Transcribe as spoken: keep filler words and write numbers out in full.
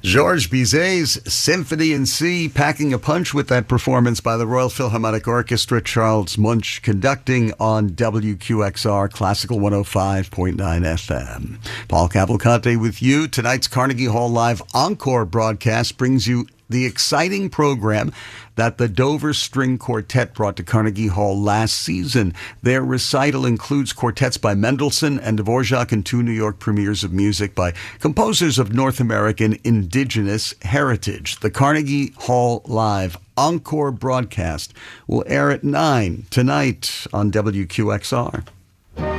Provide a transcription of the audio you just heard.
Georges Bizet's Symphony in C, packing a punch with that performance by the Royal Philharmonic Orchestra. Charles Munch conducting on W Q X R Classical one oh five point nine F M. Paul Cavalcante with you. Tonight's Carnegie Hall Live Encore broadcast brings you the exciting program that the Dover String Quartet brought to Carnegie Hall last season. Their recital includes quartets by Mendelssohn and Dvorak and two New York premieres of music by composers of North American indigenous heritage. The Carnegie Hall Live Encore broadcast will air at nine tonight on W Q X R.